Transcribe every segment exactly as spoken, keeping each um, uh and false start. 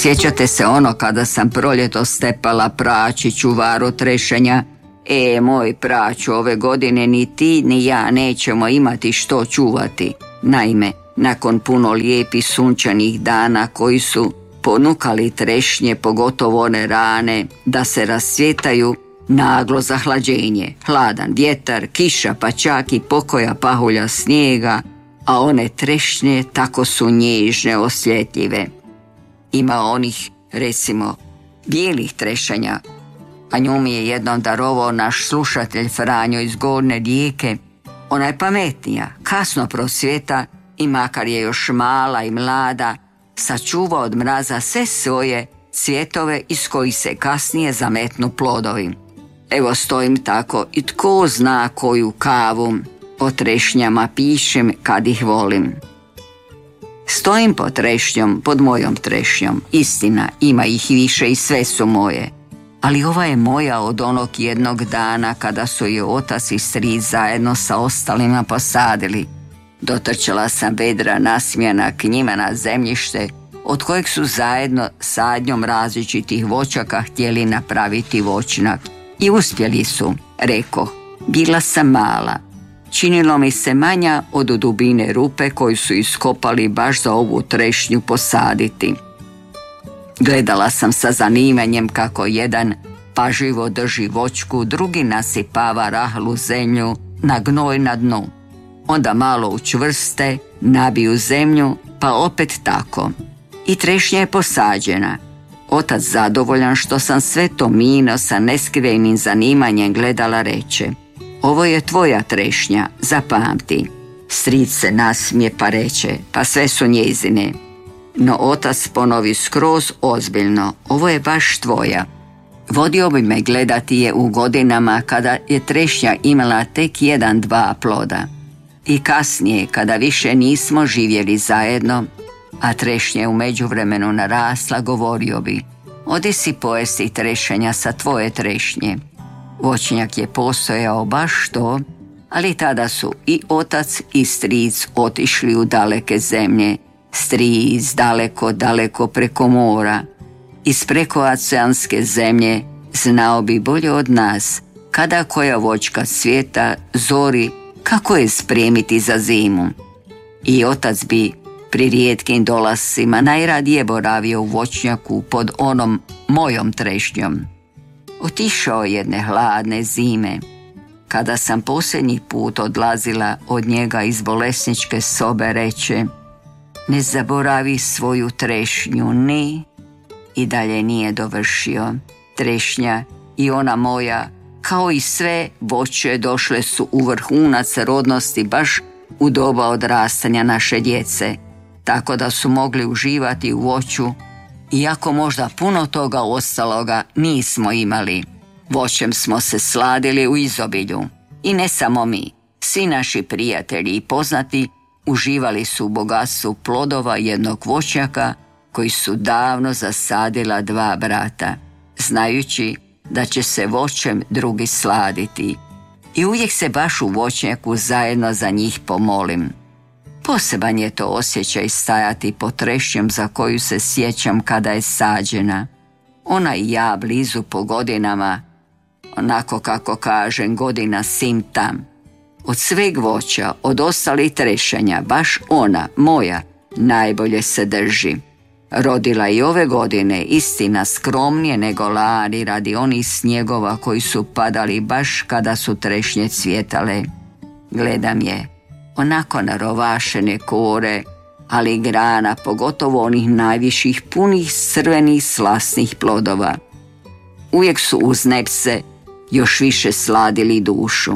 Sjećate se ono kada sam proljeto stepala praći čuvaru trešenja? E, moj praću, ove godine ni ti ni ja nećemo imati što čuvati. Naime, nakon puno lijepih sunčanih dana koji su ponukali trešnje, pogotovo one rane, da se rascvjetaju, naglo zahlađenje, hladan vjetar, kiša pa čak i pokoja pahulja snijega, a one trešnje tako su nježne, osjetljive. Ima onih, recimo, bijelih trešanja, a nju mi je jednom darovao naš slušatelj Franjo iz Gornje Rijeke. Ona je pametnija, kasno prosvjeta i makar je još mala i mlada, sačuva od mraza sve svoje cvjetove iz kojih se kasnije zametnu plodovi. Evo stojim tako i tko zna koju kavu o trešnjama pišem kad ih volim. Stojim pod trešnjom, pod mojom trešnjom. Istina, ima ih više i sve su moje. Ali ova je moja od onog jednog dana kada su je otac i stric zajedno sa ostalima posadili. Dotrčala sam vedra nasmijana k njima na zemljište, od kojeg su zajedno sadnjom različitih voćaka htjeli napraviti voćnjak. I uspjeli su, rekoh. Bila sam mala. Činilo mi se manja od dubine rupe koju su iskopali baš za ovu trešnju posaditi. Gledala sam sa zanimanjem kako jedan pažljivo drži voćku, drugi nasipava rahlu zemlju na gnoj na dnu. Onda malo učvrste, nabiju zemlju, pa opet tako. I trešnja je posađena. Otac zadovoljan što sam sve to mino sa neskrivenim zanimanjem gledala reče: ovo je tvoja trešnja, zapamti. Stric se nasmije pa reče: pa sve su njezine. No otac ponovi skroz ozbiljno: ovo je baš tvoja. Vodio bi me gledati je u godinama kada je trešnja imala tek jedan, dva ploda. I kasnije, kada više nismo živjeli zajedno, a trešnja je u međuvremenu narasla, govorio bi: odi si pojesti trešenja sa tvoje trešnje. Voćnjak je postojao baš to, ali tada su i otac i stric otišli u daleke zemlje. Stric daleko, daleko preko mora. Iz prekooceanske zemlje znao bi bolje od nas kada koja voćka svijeta zori, kako je spremiti za zimu. I otac bi pri rijetkim dolascima najradije boravio u voćnjaku pod onom mojom trešnjom. Otišao jedne hladne zime, kada sam posljednji put odlazila od njega iz bolesničke sobe, reče: ne zaboravi svoju trešnju, ni. I dalje nije dovršio. Trešnja i ona moja, kao i sve voće, došle su u vrhunac rodnosti baš u doba odrastanja naše djece, tako da su mogli uživati u voću, iako možda puno toga ostaloga nismo imali. Voćem smo se sladili u izobilju. I ne samo mi, svi naši prijatelji i poznati uživali su u bogatstvu plodova jednog voćnjaka koji su davno zasadila dva brata, znajući da će se voćem drugi sladiti. I uvijek se baš u voćnjaku zajedno za njih pomolim. Poseban je to osjećaj stajati pod trešnjom za koju se sjećam kada je sađena. Ona i ja blizu po godinama, onako kako kažem, godina sim tam. Od sveg voća, od ostalih trešanja, baš ona, moja, najbolje se drži. Rodila i ove godine, istina skromnije nego lani, radi onih snjegova koji su padali baš kada su trešnje cvjetale. Gledam je, onako narovašene kore, ali grana, pogotovo onih najviših, punih crvenih slasnih plodova. Uvijek su uz nepse još više sladili dušu.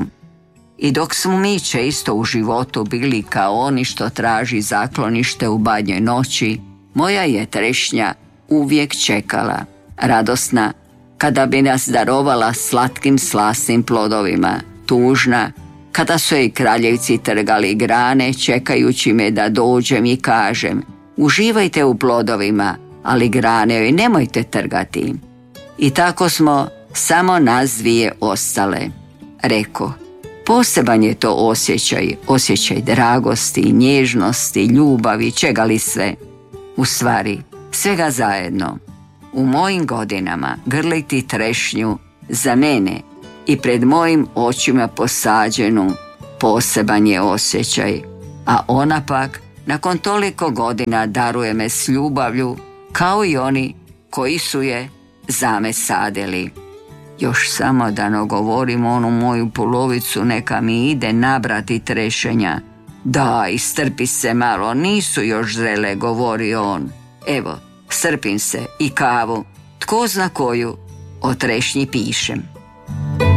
I dok smo mi često u životu bili kao oni što traži zaklonište u badnjoj noći, moja je trešnja uvijek čekala, radosna, kada bi nas darovala slatkim slasnim plodovima, tužna, kada su jej kraljevci trgali grane, čekajući me da dođem i kažem: uživajte u plodovima, ali grane joj nemojte trgati. I tako smo samo nas dvije ostale. Reko, poseban je to osjećaj, osjećaj dragosti, nježnosti, ljubavi, čega li sve. U stvari, Svega zajedno, u mojim godinama grliti trešnju za mene i pred mojim očima posađenu poseban je osjećaj, a ona pak nakon toliko godina daruje me s ljubavlju kao i oni koji su je za me sadili. Još samo da ne govorim onu moju polovicu, neka mi ide nabrati trešenja. Da, istrpi se malo, nisu još zrele, govori on. Evo, strpim se i kavu, tko zna koju, o trešnji pišem.